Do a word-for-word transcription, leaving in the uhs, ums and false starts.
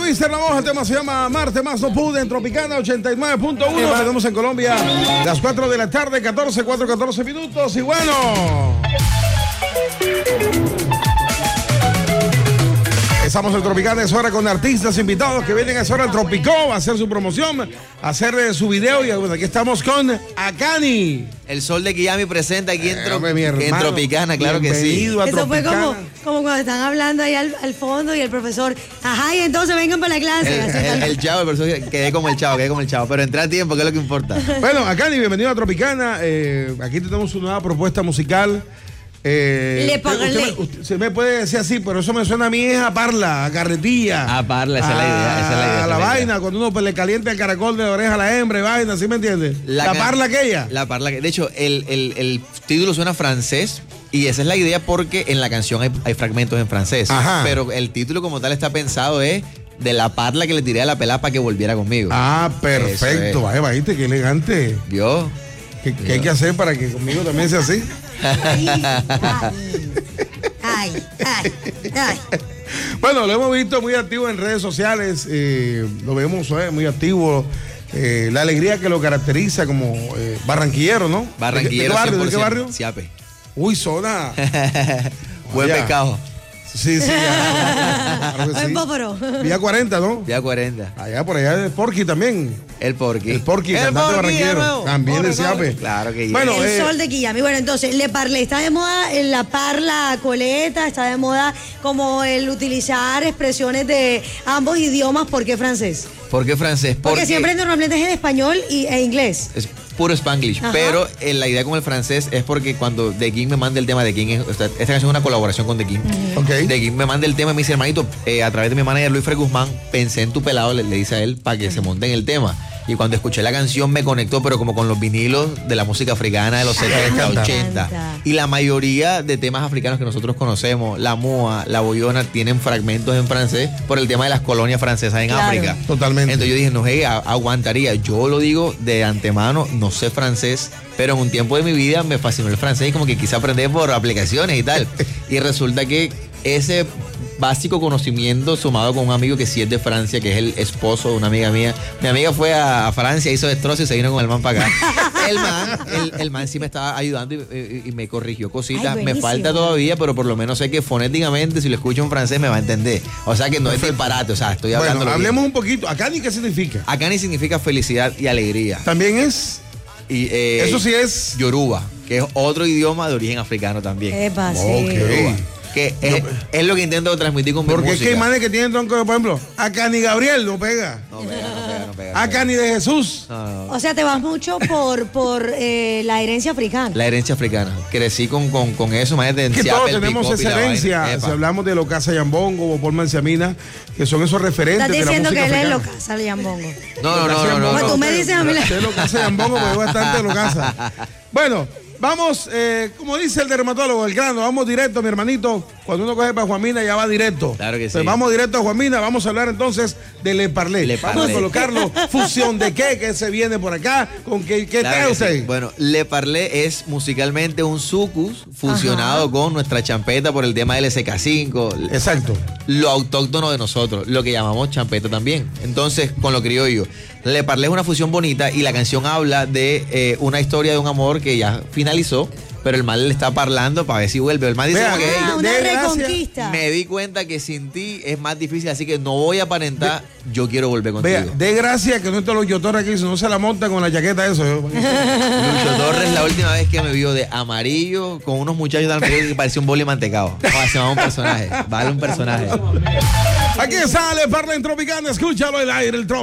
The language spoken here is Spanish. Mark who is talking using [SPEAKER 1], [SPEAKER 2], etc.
[SPEAKER 1] Mister La Moja, el tema se llama Marte más no pude en Tropicana ochenta y nueve punto uno. Tenemos en Colombia las cuatro de la tarde, catorce, cuatro, catorce minutos. Y bueno, estamos en Tropicana, es hora con artistas invitados que vienen a esa hora al Tropicó a hacer su promoción, a hacer eh, su video. Y bueno, aquí estamos con Akani.
[SPEAKER 2] El sol de Guillami presenta aquí en, Trop eh, en Tropicana, claro que sí.
[SPEAKER 3] Eso fue como, como cuando están hablando ahí al, al fondo y el profesor, ajá, y entonces vengan para la clase.
[SPEAKER 2] El, el, el chavo, el profesor, quedé como el chavo, quedé como el chavo, pero entré a tiempo, que es lo que importa.
[SPEAKER 1] Bueno, Akani, bienvenido a Tropicana. Eh, aquí tenemos su nueva propuesta musical. Eh,
[SPEAKER 3] Le pagaré.
[SPEAKER 1] Usted, usted, se me puede decir así, pero eso me suena a mí es a parla, a carretilla.
[SPEAKER 2] A parla, esa es la idea. Esa es la, idea,
[SPEAKER 1] a la
[SPEAKER 2] la
[SPEAKER 1] vaina,
[SPEAKER 2] idea.
[SPEAKER 1] Cuando uno pues, le calienta el caracol de la oreja a la hembra y vaina, ¿sí me entiendes? La, la parla aquella.
[SPEAKER 2] La parla aquella. De hecho, el, el, el título suena francés y esa es la idea porque en la canción hay, hay fragmentos en francés.
[SPEAKER 1] Ajá.
[SPEAKER 2] Pero el título como tal está pensado es de la parla que le tiré a la pelada para que volviera conmigo.
[SPEAKER 1] Ah, perfecto. Vaya, vaya, qué elegante.
[SPEAKER 2] ¿Vio?
[SPEAKER 1] ¿Qué, ¿Qué hay que hacer para que conmigo también sea así?
[SPEAKER 3] Ay, ay, ay, ay.
[SPEAKER 1] Bueno, lo hemos visto muy activo en redes sociales, eh, lo vemos eh, muy activo, eh, la alegría que lo caracteriza como eh, barranquillero, ¿no?
[SPEAKER 2] Barranquillero.
[SPEAKER 1] ¿De, de qué barrio? ¿De qué barrio?
[SPEAKER 2] Siape.
[SPEAKER 1] Uy, zona.
[SPEAKER 2] Buen
[SPEAKER 1] ya.
[SPEAKER 2] pescado.
[SPEAKER 1] Sí, sí, ya. Claro que sí. Vía cuarenta, ¿no?
[SPEAKER 2] Vía cuarenta.
[SPEAKER 1] Allá por allá el Porky también.
[SPEAKER 2] El Porky.
[SPEAKER 1] El Porky,
[SPEAKER 2] el
[SPEAKER 1] cantante
[SPEAKER 2] Porky,
[SPEAKER 1] barranquero. También
[SPEAKER 3] corre,
[SPEAKER 1] de Siape.
[SPEAKER 2] Claro que
[SPEAKER 1] bueno,
[SPEAKER 3] El
[SPEAKER 1] eh,
[SPEAKER 3] sol de Guillami. Bueno, entonces, Le Parlé. Está de moda en la parla coleta, está de moda como el utilizar expresiones de ambos idiomas. ¿Por qué francés?
[SPEAKER 2] ¿Por qué francés?
[SPEAKER 3] Porque, Porque siempre normalmente es en español y, e inglés.
[SPEAKER 2] Es puro Spanglish. Ajá. Pero eh, la idea con el francés es porque cuando The King me manda el tema, The King es, esta, esta canción es una colaboración con The King.
[SPEAKER 1] Uh-huh. Okay.
[SPEAKER 2] The King me manda el tema y me dice, hermanito, eh, a través de mi manager Luis Fred Guzmán, pensé en tu pelado, le, le dice a él, para que uh-huh. se monte en el tema. Y cuando escuché la canción me conectó, pero como con los vinilos de la música africana de los setenta, ochenta. Y la mayoría de temas africanos que nosotros conocemos, la moa, la boyona, tienen fragmentos en francés por el tema de las colonias francesas en claro. África.
[SPEAKER 1] Totalmente.
[SPEAKER 2] Entonces yo dije, no, hey, aguantaría. Yo lo digo de antemano, no sé francés, pero en un tiempo de mi vida me fascinó el francés y como que quise aprender por aplicaciones y tal. Y resulta que ese básico conocimiento sumado con un amigo que sí es de Francia, que es el esposo de una amiga mía. Mi amiga fue a, a Francia, hizo destrozos y se vino con el man para acá. El man, el, el man sí me estaba ayudando y, y, y me corrigió cositas. Ay, me falta todavía, pero por lo menos sé que fonéticamente, si lo escucho en francés, me va a entender. O sea que no Perfecto. Es disparate, o sea, estoy hablando.
[SPEAKER 1] Bueno, hablemos bien. Un poquito. ¿Akani qué significa?
[SPEAKER 2] Akani significa felicidad y alegría.
[SPEAKER 1] También es.
[SPEAKER 2] Y, eh,
[SPEAKER 1] eso sí es.
[SPEAKER 2] Yoruba, que es otro idioma de origen africano también.
[SPEAKER 3] Epa, sí.
[SPEAKER 1] Okay.
[SPEAKER 2] Yoruba. Que es, no, es lo que intento transmitir con mi
[SPEAKER 1] porque
[SPEAKER 2] música.
[SPEAKER 1] Porque es que hay manes que tienen tronco, por ejemplo, Akani Gabriel no pega.
[SPEAKER 2] No pega, no pega, no pega.
[SPEAKER 1] Akani de Jesús.
[SPEAKER 2] No, no.
[SPEAKER 3] O sea, te vas mucho por, por eh, la herencia africana.
[SPEAKER 2] La herencia africana. Crecí con, con, con eso, más de
[SPEAKER 1] que todos tenemos esa herencia. Si hablamos de Locasa Yambongo o Paul Manciamina, que son esos referentes de la música
[SPEAKER 3] africana. Estás diciendo que él
[SPEAKER 1] africana.
[SPEAKER 3] es Locasa Yambongo.
[SPEAKER 2] No, no, no, no, no.
[SPEAKER 3] Bueno, tú me dices a mí.
[SPEAKER 1] Usted es Locasa Yambongo, porque es bastante Locasa. Bueno. Vamos, eh, como dice el dermatólogo, el grano, vamos directo, mi hermanito. Cuando uno coge para Juanmina ya va directo.
[SPEAKER 2] Claro que sí.
[SPEAKER 1] Entonces, vamos directo a Juanmina, vamos a hablar entonces de Le Parlé.
[SPEAKER 2] Le Parlé.
[SPEAKER 1] Vamos a colocarlo, fusión de qué, que se viene por acá, con qué, qué
[SPEAKER 2] claro
[SPEAKER 1] trae usted.
[SPEAKER 2] Sí. Bueno, Le Parlé es musicalmente un sucus fusionado Ajá. con nuestra champeta por el tema del S K cinco.
[SPEAKER 1] Exacto.
[SPEAKER 2] Lo autóctono de nosotros, lo que llamamos champeta también. Entonces, con lo criollo. Le Parlé es una fusión bonita y la canción habla de eh, una historia de un amor que ya finalizó, pero el mal le está parlando para ver si vuelve. El mal dice
[SPEAKER 3] Vea,
[SPEAKER 2] que
[SPEAKER 3] ah,
[SPEAKER 2] hey,
[SPEAKER 3] una reconquista.
[SPEAKER 2] Me di cuenta que sin ti es más difícil, así que no voy a aparentar, de, yo quiero volver contigo.
[SPEAKER 1] Vea, de gracia que no está Lucho Torres aquí, si no se la monta con la chaqueta eso. Yo.
[SPEAKER 2] Lucho Torres la última vez que me vio de amarillo con unos muchachos de alrededor que parecía un boli mantecado. O sea, se llama un personaje, vale un personaje.
[SPEAKER 1] Aquí sale Parla en Tropicana, escúchalo el aire, el Tropicana.